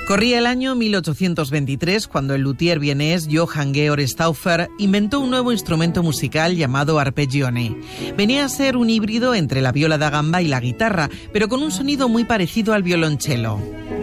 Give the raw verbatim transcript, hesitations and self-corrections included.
Corría el año mil ochocientos veintitrés cuando el luthier vienés Johann Georg Stauffer inventó un nuevo instrumento musical llamado arpeggione. Venía a ser un híbrido entre la viola da gamba y la guitarra, pero con un sonido muy parecido al violonchelo.